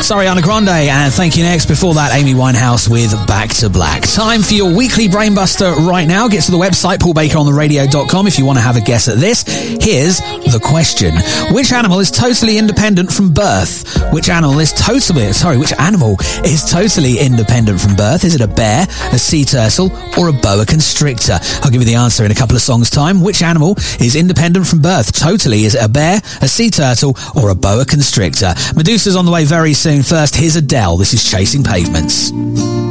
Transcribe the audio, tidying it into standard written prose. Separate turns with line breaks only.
That's Ariana Grande, and Thank You Next. Before that, Amy Winehouse with Back to Black. Time for your weekly Brainbuster right now. Get to the website, paulbakerontheradio.com, if you want to have a guess at this. Here's the question. Which animal is totally independent from birth? Which animal is totally independent from birth? Is it a bear, a sea turtle, or a boa constrictor? I'll give you the answer in a couple of songs' time. Which animal is independent from birth? Totally. Is it a bear, a sea turtle, or a boa constrictor? Medusa's on the way very soon. First, here's Adele. This is Chasing Pavements.